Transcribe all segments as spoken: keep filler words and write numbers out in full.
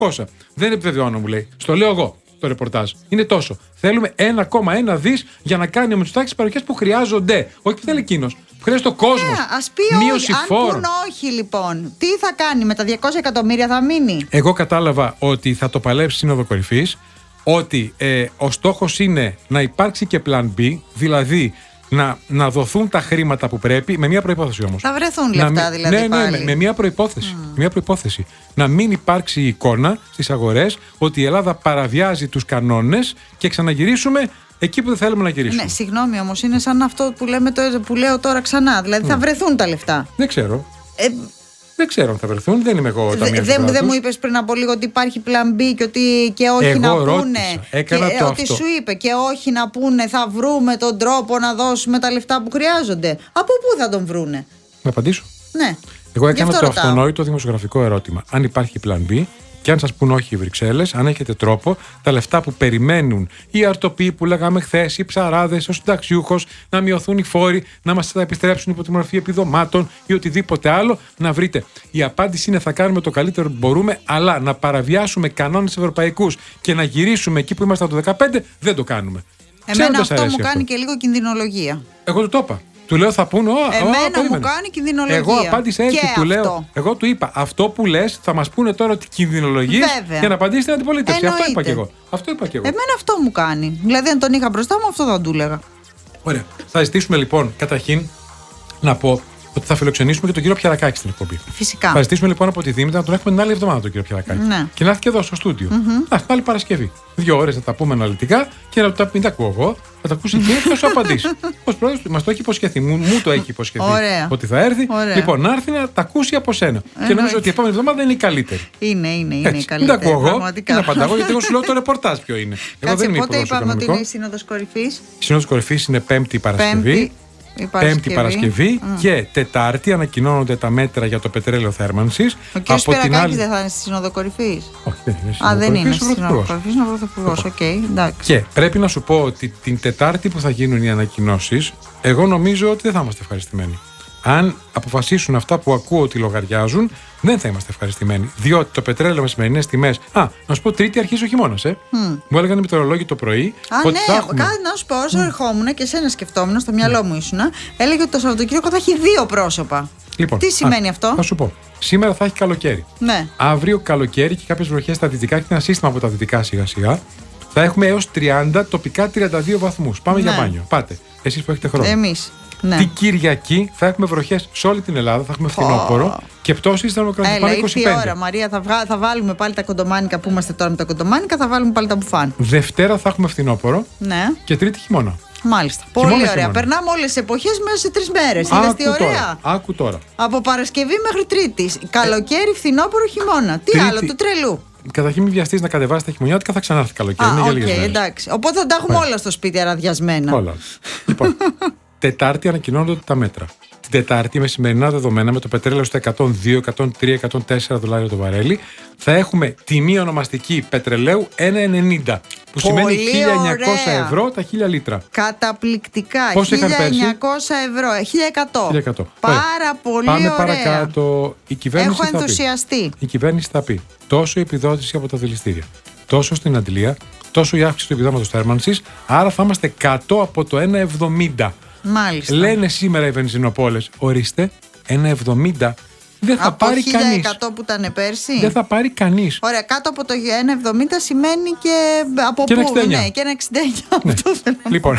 Πόσα? Δεν επιβεβαιώνω, μου λέει. Στο λέω εγώ το ρεπορτάζ. Είναι τόσο. Θέλουμε ένα κόμμα ένα δις για να κάνει ο Μητσοτάκης τις παροχές που χρειάζονται. Όχι που θέλει εκείνος. Που χρειάζεται ο κόσμος. Yeah, ας πει όχι. Αν πούν όχι, λοιπόν, τι θα κάνει με τα διακόσια εκατομμύρια, θα μείνει? Εγώ κατάλαβα ότι θα το παλέψει Σύνοδο Κορυφής. Ότι ε, ο στόχος είναι να υπάρξει και plan B, δηλαδή να, να δοθούν τα χρήματα που πρέπει, με μια προϋπόθεση όμως. Θα βρεθούν λεφτά, να, δηλαδή. Ναι, ναι, πάλι. με, με μια προϋπόθεση. Mm. Μια προϋπόθεση. Να μην υπάρξει εικόνα στις αγορές ότι η Ελλάδα παραβιάζει τους κανόνες και ξαναγυρίσουμε εκεί που δεν θέλουμε να γυρίσουμε. Ναι, συγγνώμη όμως, είναι σαν αυτό που, λέμε το, που λέω τώρα ξανά. Δηλαδή θα βρεθούν τα λεφτά. Δεν ξέρω. Ε, Δεν ξέρω αν θα βρεθούν, δεν είμαι εγώ ταμεία. Δεν δε μου είπες πριν από λίγο ότι υπάρχει plan B και ότι και όχι εγώ να ρώτησα, πούνε. έκανα και, το ότι αυτό. σου είπε και όχι να πούνε, θα βρούμε τον τρόπο να δώσουμε τα λεφτά που χρειάζονται. Από πού θα τον βρούνε? Να απαντήσω. Ναι. Εγώ έκανα το ρωτάω. αυτονόητο δημοσιογραφικό ερώτημα. Αν υπάρχει plan B, και αν σας πούν όχι οι Βρυξέλλες, αν έχετε τρόπο, τα λεφτά που περιμένουν οι αρτοποί που λέγαμε χθες, οι ψαράδες, ο συνταξιούχος, να μειωθούν οι φόροι, να μας τα επιστρέψουν υπό τη μορφή επιδομάτων ή οτιδήποτε άλλο, να βρείτε. Η απάντηση είναι θα κάνουμε το καλύτερο που μπορούμε, αλλά να παραβιάσουμε κανόνες ευρωπαϊκούς και να γυρίσουμε εκεί που ήμασταν το δεκαπέντε, δεν το κάνουμε. Εμένα αυτό μου κάνει και λίγο κινδυνολογία. Εγώ του το είπα. Του λέω θα πούνε. Εμένα μου κάνει κινδυνολογία. Εγώ απάντησα έτσι. Του λέω, εγώ του είπα αυτό που λες θα μας πούνε τώρα ότι κινδυνολογείς για να απαντήσει στην αντιπολίτευση. Αυτό είπα και εγώ. Αυτό είπα και εγώ. Εμένα αυτό μου κάνει. Δηλαδή, αν τον είχα μπροστά μου, αυτό θα του έλεγα. Ωραία. Θα ζητήσουμε λοιπόν καταρχήν να πω ότι θα φιλοξενήσουμε και τον κύριο Πιαρακάκη στην εκπομπή. Φυσικά. Θα ζητήσουμε λοιπόν από τη Δήμητρα να τον έχουμε την άλλη εβδομάδα τον κύριο Πιαρακάκη. Ναι. Και να έρθει και εδώ στο στούντιο. Mm-hmm. Να, την άλλη Παρασκευή. Δύο ώρες να τα πούμε αναλυτικά και να τα μην τα ακούω εγώ. Θα τα ακούσει εκείνο και θα σου απαντήσει. Ως πρόεδρος μας το έχει υποσχεθεί. Μου, μου το έχει υποσχεθεί. Ωραία. Ότι θα έρθει. Ωραία. Λοιπόν, να έρθει να τα ακούσει από σένα. Ε, και νομίζω ότι η επόμενη εβδομάδα είναι η καλύτερη. Είναι, είναι, είναι Έτσι. η καλύτερη. Δεν τα ακούω εγώ. Δεν απαντάω γιατί εγώ σου λέω το ρεπορτάζ ποιο είναι. Εγώ Κάτσε, δεν είμαι πότε είπαμε ότι είναι η Σύνοδος Κορυφής? Η Σύνοδος Κορυφής είναι Πέμπτη Παρασκευή. Παρασκευή. Πέμπτη Παρασκευή mm. και Τετάρτη ανακοινώνονται τα μέτρα για το πετρέλαιο θέρμανσης. Ο κ. Σπυρακάκης άλλη... δεν θα είναι στη Σύνοδο Κορυφής? Όχι, δεν είναι. Α, δεν είναι στη Σύνοδο Κορυφής, είναι ο Πρωθυπουργός. Οκ, εντάξει. Και πρέπει να σου πω ότι την Τετάρτη που θα γίνουν οι ανακοινώσεις, εγώ νομίζω ότι δεν θα είμαστε ευχαριστημένοι. Αν αποφασίσουν αυτά που ακούω ότι λογαριάζουν, δεν θα είμαστε ευχαριστημένοι. Διότι το πετρέλαιο με σημερινές τιμές. Α, να σου πω, Τρίτη αρχίζει ο χειμώνας, ε. Mm. Μου έλεγαν οι μετεωρολόγοι το πρωί. Α, ότι ναι, θα έχουμε... κάτι να σου πω, όσο mm. ερχόμουν και εσένα σκεφτόμουν, στο μυαλό μου ήσουνα, έλεγε ότι το Σαββατοκύριακο θα έχει δύο πρόσωπα. Λοιπόν, τι σημαίνει α, αυτό? Θα σου πω. Σήμερα θα έχει καλοκαίρι. Ναι. Αύριο καλοκαίρι και κάποιες βροχές στα δυτικά και ένα σύστημα από τα δυτικά σιγά-σιγά. Θα έχουμε έως τριάντα, τοπικά τριάντα δύο βαθμούς. Πάμε ναι. για μπάνιο. Πάτε. Εσείς που έχετε χρόνο. Εμείς. Ναι. Την Κυριακή θα έχουμε βροχές σε όλη την Ελλάδα, θα έχουμε φθινόπωρο oh. και πτώσεις θα έχουμε Έλα, είκοσι πέντε. Έλα, ώρα, Μαρία, θα, βγα... θα βάλουμε πάλι τα κοντομάνικα που είμαστε τώρα με τα κοντομάνικα, θα βάλουμε πάλι τα μπουφάν. Δευτέρα θα έχουμε φθινόπωρο ναι. και Τρίτη χειμώνα. Μάλιστα. Χειμώνα, Πολύ ωραία. χειμώνα. Περνάμε όλες τις εποχές μέσα σε τρεις μέρες. Είδες τι ωραία. Τώρα, άκου τώρα. Από Παρασκευή μέχρι Τρίτη. Καλοκαίρι, φθινόπωρο, χειμώνα. Τι τρίτη... άλλο, του τρελού. Καταρχήν μην βιαστείς να κατεβάσεις τα χειμωνιάτικα, θα ξανάρθει καλοκαίρι. Α, είναι okay, για λίγες εντάξει. Οπότε θα τα έχουμε όλα στο σπίτι αραδιασμένα. Όλα. Λοιπόν, Τετάρτη ανακοινώνονται τα μέτρα. Την Τετάρτη με σημερινά δεδομένα με το πετρέλαιο στα εκατόν δύο, εκατόν τρία, εκατόν τέσσερα δολάρια το βαρέλι θα έχουμε τιμή ονομαστική πετρελαίου ένα ενενήντα που πολύ σημαίνει χίλια εννιακόσια ωραία. Ευρώ τα χίλια λίτρα. Καταπληκτικά. Πώς χίλια εννιακόσια ευρώ, χίλια εκατό. χίλια εκατό. Πάρα ωραία. πολύ Πάμε ωραία. παρακάτω. Η κυβέρνηση Έχω θα ενθουσιαστεί. πει. Η κυβέρνηση θα πει τόσο η επιδότηση από τα δηληστήρια, τόσο στην αντλία, τόσο η αύξηση του επιδόματος θέρμανσης, άρα θα είμαστε κάτω από το ένα εβδομήντα. Μάλιστα. Λένε σήμερα οι βενζινοπόλες, ορίστε, ένα εβδομήντα δεν θα από πάρει κανείς. χίλια εκατό που ήταν πέρσι. Δεν θα πάρει κανείς. Ωραία, κάτω από το ένα εβδομήντα σημαίνει και από και πού, ναι, και ένα εξήντα εννιά. Ναι. Λοιπόν,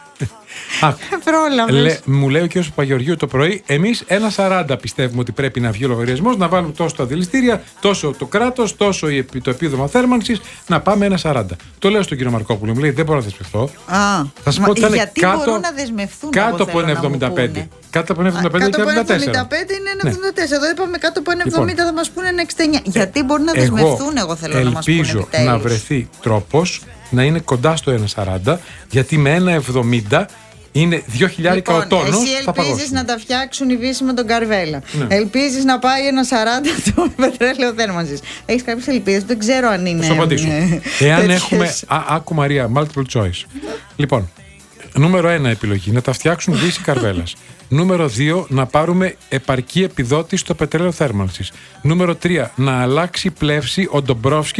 Λε, μου λέει ο κ. Παπαγεωργίου το πρωί, εμείς ένα σαράντα πιστεύουμε ότι πρέπει να βγει ο λογαριασμός, να βάλουμε τόσο τα δηληστήρια, τόσο το κράτος, τόσο το επίδομα θέρμανσης, να πάμε ένα σαράντα. Το λέω στον κύριο Μαρκόπουλο, μου λέει δεν μπορώ να δεσμευτώ. Α, θα σου πω ότι γιατί κάτω, μπορούν να δεσμευτούν κάτω από ένα εβδομήντα πέντε. Κάτω από ένα εβδομήντα πέντε είναι ένα εβδομήντα τέσσερα. Κάτω από ένα εβδομήντα πέντε είναι ένα εβδομήντα τέσσερα. Εδώ είπαμε κάτω από ένα εβδομήντα θα μας πούνε ένα εξήντα εννιά. Γιατί μπορούν να δεσμευτούν, εγώ θέλω να μας πούνε. Ελπίζω να βρεθεί τρόπος να είναι κοντά στο ένα σαράντα, γιατί με ένα εβδομήντα είναι δύο χιλιάδες λοιπόν, ο τόνος. Εσύ ελπίζεις να τα φτιάξουν οι Βύσσοι με τον Καρβέλα. Ναι. Ελπίζεις να πάει ένα σαράντα το πετρέλαιο θέρμανσης. Έχεις κάποιες ελπίδες, δεν ξέρω αν είναι. Θα σου απαντήσω. Εάν έχουμε. Α, άκου Μαρία, multiple choice. Λοιπόν, Νούμερο ένα επιλογή, να τα φτιάξουν δύση καρβέλας. Νούμερο δύο, να πάρουμε επαρκή επιδότηση στο πετρέλαιο θέρμανσης. Νούμερο τρία, να αλλάξει πλεύση ο Ντομπρόφσκι